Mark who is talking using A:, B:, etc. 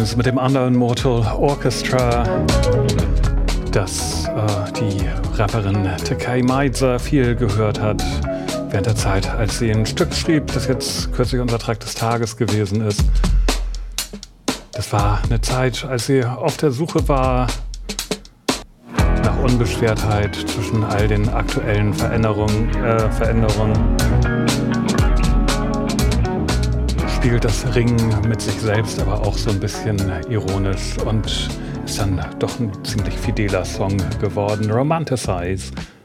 A: es mit dem Unknown Mortal Orchestra, das die Rapperin Takai Meiza viel gehört hat während der Zeit, als sie ein Stück schrieb, das jetzt kürzlich unser Track des Tages gewesen ist. Das war eine Zeit, als sie auf der Suche war nach Unbeschwertheit zwischen all den aktuellen Veränderungen. Spiegelt das Ringen mit sich selbst aber auch so ein bisschen ironisch und ist dann doch ein ziemlich fideler Song geworden. Romanticize.